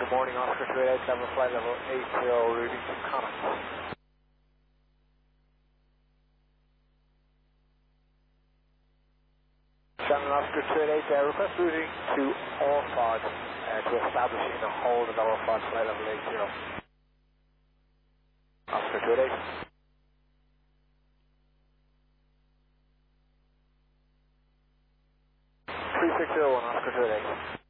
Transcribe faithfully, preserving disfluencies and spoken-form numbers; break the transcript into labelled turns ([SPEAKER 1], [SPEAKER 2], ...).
[SPEAKER 1] Good morning, Oscar two eight eight seven, flight level eight zero, routing to Connacht. Shannon Oscar two eight eight, uh, request routing to Orford uh, to establishing a hold at Orford, flight level eight zero. Oscar two eight eight. three six zero one, Oscar two eight eight.